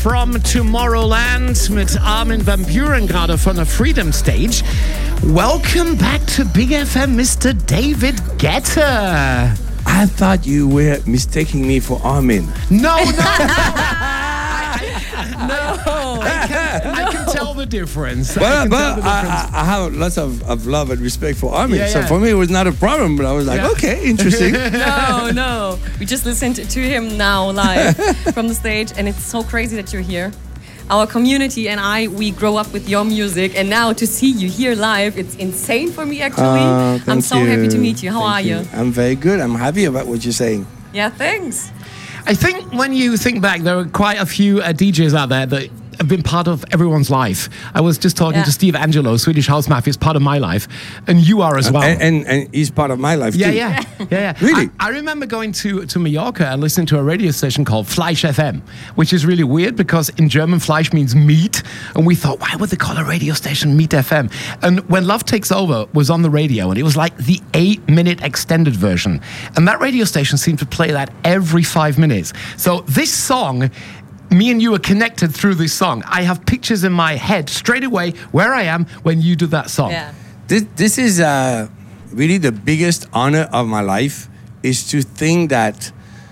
from Tomorrowland mit Armin van Buuren gerade von der Freedom Stage. Welcome back to Big FM, Mr. David Guetta. I thought you were mistaking me for Armin. No. No. I can tell the difference. But I have lots of love and respect for Armin. Yeah, So yeah. for me, it was not a problem. But I was like, okay, interesting. No. We just listened to him now live from the stage, and it's so crazy that you're here. Our community and we grow up with your music, and now to see you here live, it's insane for me actually. I'm so happy to meet you. How are you? I'm very good. I'm happy about what you're saying. Yeah, thanks. I think when you think back, there are quite a few DJs out there that have been part of everyone's life. I was just talking to Steve Angelo, Swedish House Mafia, is part of my life, and you are as well. And he's part of my life too. Yeah. Really? I remember going to Mallorca and listening to a radio station called Fleisch FM, which is really weird because in German Fleisch means meat, and we thought, why would they call a radio station Meat FM? And when Love Takes Over was on the radio, and it was like the 8-minute extended version, and that radio station seemed to play that every 5 minutes. So this song, me and you are connected through this song. I have pictures in my head straight away where I am when you do that song. Yeah. This is really the biggest honor of my life, is to think that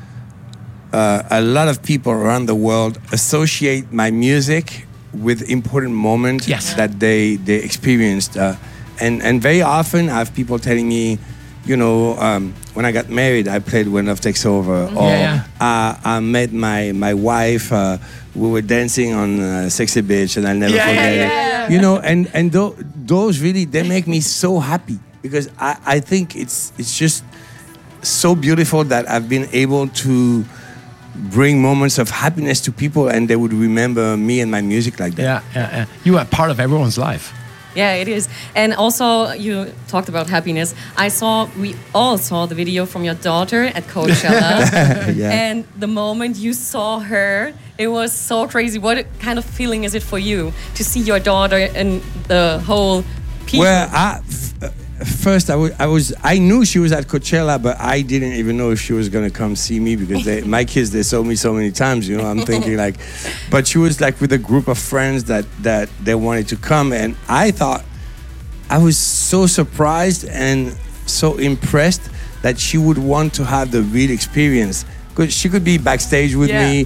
a lot of people around the world associate my music with important moments that they experienced. And very often I have people telling me, when I got married, I played When Love Takes Over. Or I met my wife. We were dancing on Sexy Bitch, and I'll never forget it. And those really, they make me so happy, because I think it's just so beautiful that I've been able to bring moments of happiness to people, and they would remember me and my music like that. Yeah. You are part of everyone's life. Yeah, it is. And also, you talked about happiness. We all saw the video from your daughter at Coachella. And the moment you saw her, it was so crazy. What kind of feeling is it for you to see your daughter and the whole people? Well, first I knew she was at Coachella, but I didn't even know if she was gonna come see me, because my kids, they saw me so many times. I'm thinking but she was like with a group of friends that they wanted to come, and I was so surprised and so impressed that she would want to have the real experience, because she could be backstage with me,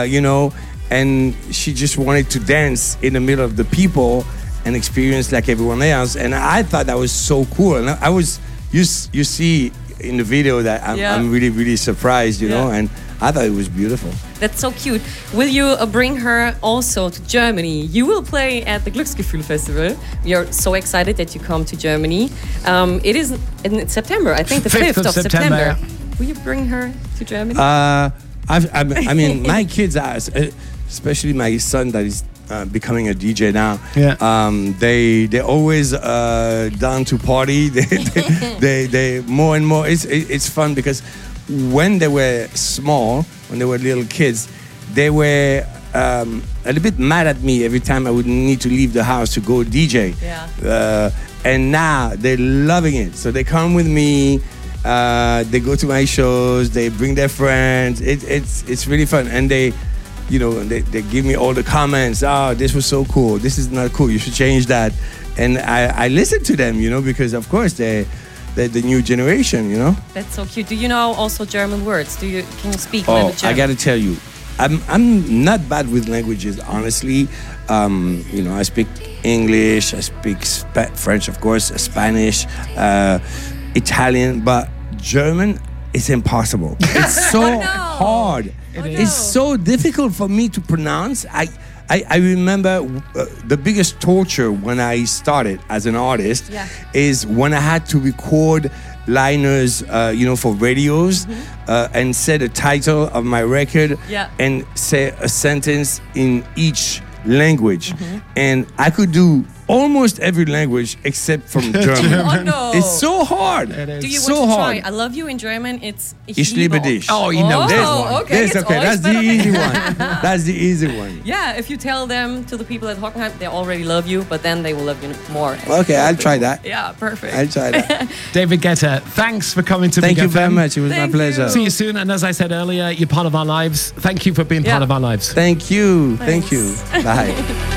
and she just wanted to dance in the middle of the people and experience like everyone else. And I thought that was so cool. And I was, you see in the video that I'm really, really surprised, and I thought it was beautiful. That's so cute. Will you bring her also to Germany? You will play at the Glücksgefühl Festival. We are so excited that you come to Germany. It is in September, I think the 5th of September. Will you bring her to Germany? I mean, my kids are, especially my son that is becoming a DJ now. They always down to party. They more and more. It's fun, because when they were small, when they were little kids, they were a little bit mad at me every time I would need to leave the house to go DJ. And now they're loving it. So they come with me. They go to my shows. They bring their friends. It's really fun, and they give me all the comments. Oh, this was so cool. This is not cool. You should change that. And I listen to them, because of course they're the new generation, That's so cute. Do you know also German words? Can you speak a little German? I got to tell you, I'm not bad with languages, honestly. I speak English, I speak French, of course, Spanish, Italian, but German is impossible. It's so hard. It's so difficult for me to pronounce. I remember the biggest torture when I started as an artist is when I had to record liners, for radios, and say the title of my record and say a sentence in each language. And I could do almost every language except from German. Oh no! It's so hard. Do you so want to hard. try? I love you in German. It's Ich liebe dich. Oh, you know There's that. one. Okay, That's the easy one. That's the easy one. Yeah, if you tell them to the people at Hockenheim, they already love you, but then they will love you more. Okay, I'll try that. Yeah, perfect. I'll try that. David Guetta, thanks for coming to Thank Big you very FM. much. It was my Thank pleasure. you. See you soon. And as I said earlier, you're part of our lives. Thank you for being part of our lives. Thank you. Thank Thanks. you. Bye.